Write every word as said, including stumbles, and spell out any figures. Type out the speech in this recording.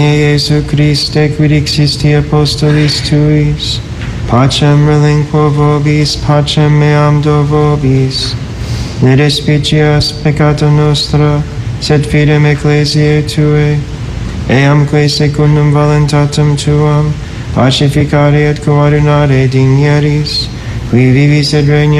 Iesu Christe, quid existi apostolis tuis, pacem relinquo vobis, pacem meam do vobis. Ne despicias peccata nostra, sed fidem ecclesiae Tuae, eamque secundum voluntatem Tuam, pacificare et coordinare digneris, qui vivis et regnas